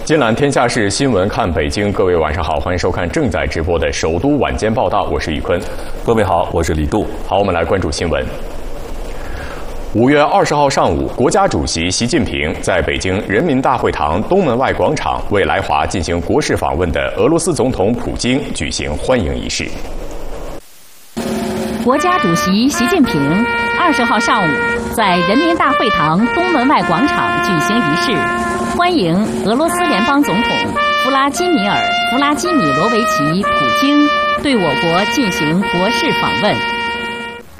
尽览天下事，新闻看北京。各位晚上好，欢迎收看正在直播的首都晚间报道，我是宇坤。 各位好，我是李杜。 好，我们来关注新闻。5月20号上午，国家主席习近平在北京人民大会堂东门外广场为来华进行国事访问的俄罗斯总统普京举行欢迎仪式。 国家主席习近平20号上午在人民大会堂东门外广场举行仪式，欢迎俄罗斯联邦总统弗拉基米罗维奇·普京对我国进行国事访问。